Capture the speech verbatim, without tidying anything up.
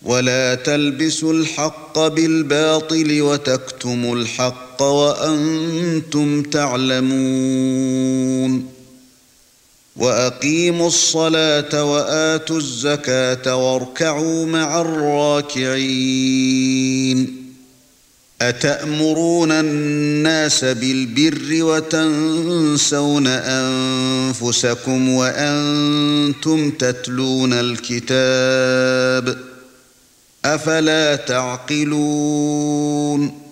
ولا تلبسوا الحق بالباطل وتكتموا الحق وأنتم تعلمون وأقيموا الصلاة وآتوا الزكاة واركعوا مع الراكعين أتأمرون الناس بالبر وتنسون أنفسكم وأنتم تتلون الكتاب أفلا تعقلون